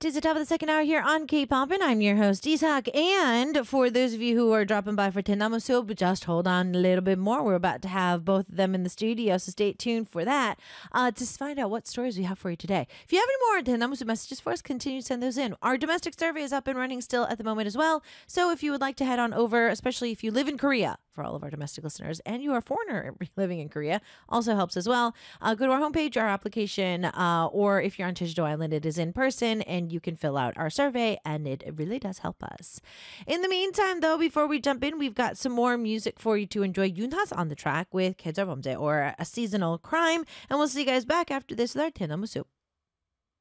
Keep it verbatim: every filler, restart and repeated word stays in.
to the top of the second hour here on K-Pop, and I'm your host, Isak. And for those of you who are dropping by for Tenamu Soup, just hold on a little bit more. We're about to have both of them in the studio, so stay tuned for that uh, to find out what stories we have for you today. If you have any more Tenamu Soup messages for us, continue to send those in. Our domestic survey is up and running still at the moment as well, so if you would like to head on over, especially if you live in Korea, for all of our domestic listeners, and you are a foreigner living in Korea, also helps as well. Uh, go to our homepage, our application, uh, or if you're on Jeju-do Island, it is in person, and you can fill out our survey, and it really does help us. In the meantime, though, before we jump in, we've got some more music for you to enjoy. Yoonha's on the track with 계절 범죄, or A Seasonal Crime, and we'll see you guys back after this with our Tenamu Soup.